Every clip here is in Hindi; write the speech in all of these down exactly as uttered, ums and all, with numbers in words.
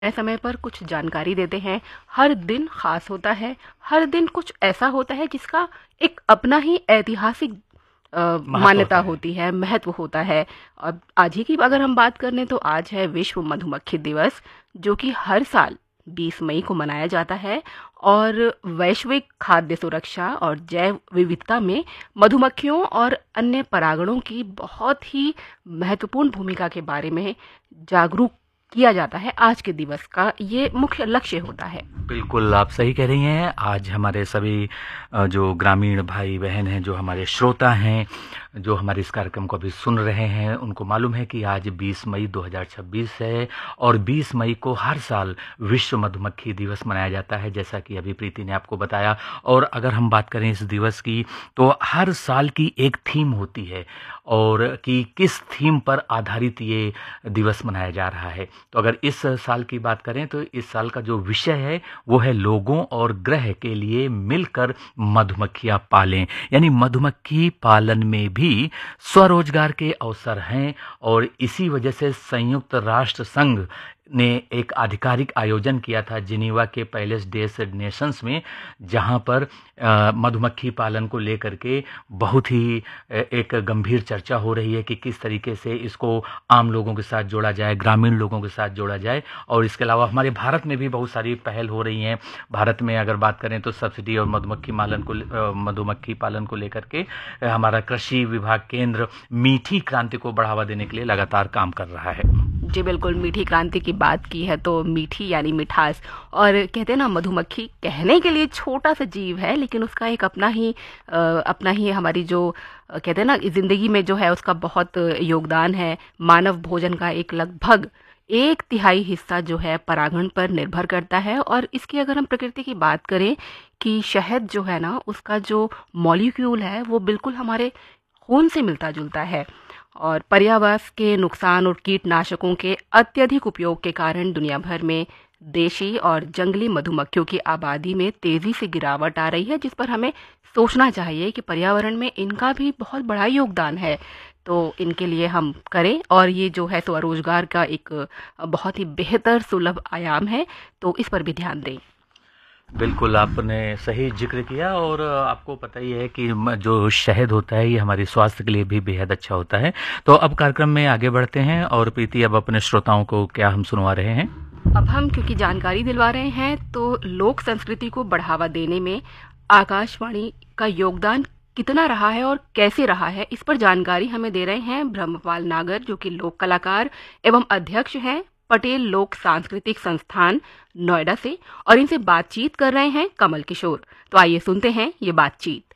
समय समय पर कुछ जानकारी देते हैं। हर दिन खास होता है, हर दिन कुछ ऐसा होता है जिसका एक अपना ही ऐतिहासिक अ, महत्व मान्यता होता है। होती है, महत्व होता है। अब आज ही की अगर हम बात करें तो आज है विश्व मधुमक्खी दिवस, जो कि हर साल बीस मई को मनाया जाता है। और वैश्विक खाद्य सुरक्षा और जैव विविधता में मधुमक्खियों और अन्य परागणों की बहुत ही महत्वपूर्ण भूमिका के बारे में जागरूक किया जाता है। आज के दिवस का ये मुख्य लक्ष्य होता है। बिल्कुल, आप सही कह रही हैं। आज हमारे सभी अ, जो ग्रामीण भाई-बहन हैं, जो हमारे श्रोता हैं, जो हमारे इस कार्यक्रम को अभी सुन रहे हैं, उनको मालूम है कि आज बीस मई दो हज़ार छब्बीस है और बीस मई को हर साल विश्व मधुमक्खी दिवस मनाया जाता है, जैसा कि अभी प्रीति ने आपको बताया। और अगर हम बात करें इस दिवस की, तो हर साल की एक थीम होती है और कि किस थीम पर आधारित ये दिवस मनाया जा रहा है। तो अगर इस साल की बात करें, तो इस साल का जो विषय है, वो है लोगों और ग्रह के लिए मिलकर मधुमक्खियां पालें। यानी मधुमक्खी पालन में भी स्वरोजगार के अवसर हैं और इसी वजह से संयुक्त राष्ट्र संघ ने एक आधिकारिक आयोजन किया था जिनीवा के पैलेस डेस नेशंस में, जहां पर अ, मधुमक्खी पालन को लेकर के बहुत ही अ, एक गंभीर चर्चा हो रही है कि किस तरीके से इसको आम लोगों के साथ जोड़ा जाए, ग्रामीण लोगों के साथ जोड़ा जाए। और इसके अलावा हमारे भारत में भी बहुत सारी पहल हो रही हैं। भारत में अगर बात करें तो सब्सिडी और मधुमक्खी पालन को अ, मधुमक्खी पालन को लेकर के अ, हमारा कृषि विभाग केंद्र मीठी क्रांति को बढ़ावा देने के लिए लगातार काम कर रहा है। जी बिल्कुल, मीठी क्रांति की बात की है तो मीठी यानी मिठास। और कहते हैं ना, मधुमक्खी कहने के लिए छोटा सा जीव है, लेकिन उसका एक अपना ही अ, अपना ही हमारी जो अ, कहते हैं ना ज़िंदगी में जो है उसका बहुत योगदान है। मानव भोजन का एक लगभग एक तिहाई हिस्सा जो है परागण पर निर्भर करता है। और इसकी अगर हम प्रकृति की बात करें कि शहद जो है ना, उसका जो मॉलिक्यूल है वो बिल्कुल हमारे खून से मिलता जुलता है। और पर्यावरण के नुकसान और कीटनाशकों के अत्यधिक उपयोग के कारण दुनिया भर में देशी और जंगली मधुमक्खियों की आबादी में तेजी से गिरावट आ रही है, जिस पर हमें सोचना चाहिए कि पर्यावरण में इनका भी बहुत बड़ा योगदान है। तो इनके लिए हम करें, और ये जो है स्वरोजगार का एक बहुत ही बेहतर सुलभ आयाम है, तो इस पर भी ध्यान दें। बिल्कुल, आपने सही ज़िक्र किया और आपको पता ही है कि म जो शहद होता है, ये हमारे स्वास्थ्य के लिए भी बेहद अच्छा होता है। तो अब कार्यक्रम में आगे बढ़ते हैं और प्रीति, अब अपने श्रोताओं को क्या हम सुनवा रहे हैं? अब हम क्योंकि जानकारी दिलवा रहे हैं, तो लोक संस्कृति को बढ़ावा देने में आकाशवाणी का योगदान कितना रहा है और कैसे रहा है, इस पर जानकारी हमें दे रहे हैं ब्रह्मपाल नागर, जो कि लोक कलाकार एवं अध्यक्ष हैं पटेल लोक सांस्कृतिक संस्थान नोएडा से। और इनसे बातचीत कर रहे हैं कमल किशोर। तो आइए सुनते हैं ये बातचीत।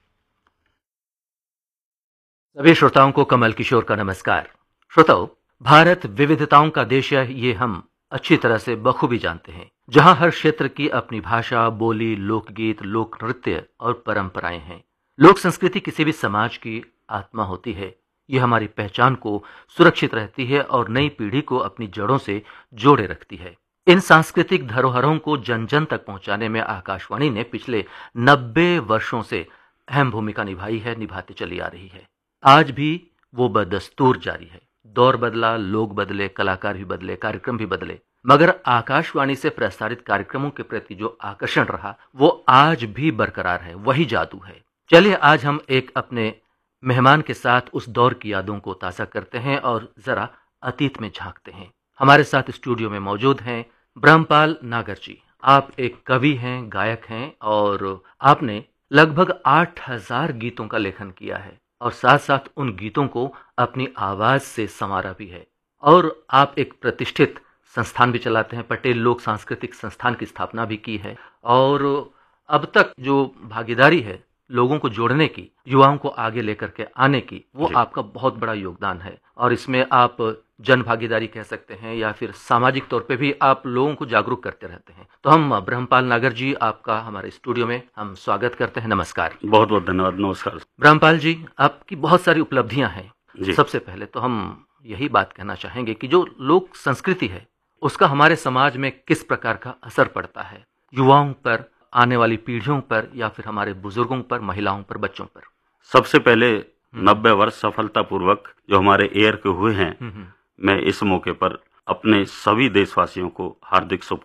सभी श्रोताओं को कमल किशोर का नमस्कार। श्रोताओं, भारत विविधताओं का देश है, ये हम अच्छी तरह से बखूबी जानते हैं, जहां हर क्षेत्र की अपनी भाषा, बोली, लोकगीत, लोक नृत्य और परंपराएं हैं। लोक संस्कृति किसी भी समाज की आत्मा होती है। ये हमारी पहचान को सुरक्षित रहती है और नई पीढ़ी को अपनी जड़ों से जोड़े रखती है। इन सांस्कृतिक धरोहरों को जन जन तक पहुंचाने में आकाशवाणी ने पिछले नब्बे वर्षों से अहम भूमिका निभाई है, निभाती चली आ रही है। आज भी वो बदस्तूर जारी है। दौर बदला, लोग बदले, कलाकार भी बदले, कार्यक्रम भी बदले, मगर आकाशवाणी से प्रसारित कार्यक्रमों के प्रति जो आकर्षण रहा वो आज भी बरकरार है, वही जादू है। चलिए आज हम एक अपने मेहमान के साथ उस दौर की यादों को ताज़ा करते हैं और जरा अतीत में झांकते हैं। हमारे साथ स्टूडियो में मौजूद हैं ब्रह्मपाल नागर जी। आप एक कवि हैं, गायक हैं और आपने लगभग आठ हजार गीतों का लेखन किया है और साथ साथ उन गीतों को अपनी आवाज से संवारा भी है। और आप एक प्रतिष्ठित संस्थान भी चलाते हैं, पटेल लोक सांस्कृतिक संस्थान की स्थापना भी की है। और अब तक जो भागीदारी है लोगों को जोड़ने की, युवाओं को आगे लेकर के आने की, वो आपका बहुत बड़ा योगदान है। और इसमें आप जन भागीदारी कह सकते हैं या फिर सामाजिक तौर पे भी आप लोगों को जागरूक करते रहते हैं। तो हम ब्रह्मपाल नागर जी, आपका हमारे स्टूडियो में हम स्वागत करते हैं। नमस्कार। बहुत बहुत धन्यवाद। नमस्कार ब्रह्मपाल जी, आपकी बहुत सारी उपलब्धियां हैं जी। सबसे पहले तो हम यही बात कहना चाहेंगे कि जो लोक संस्कृति है उसका हमारे समाज में किस प्रकार का असर पड़ता है, युवाओं पर, आने वाली पीढ़ियों पर, या फिर हमारे बुजुर्गों पर, महिलाओं पर, बच्चों पर। सबसे पहले नब्बे वर्ष सफलतापूर्वक जो हमारे एयर के हुए हैं, मैं इस मौके पर अपने सभी देशवासियों को हार्दिक शुभ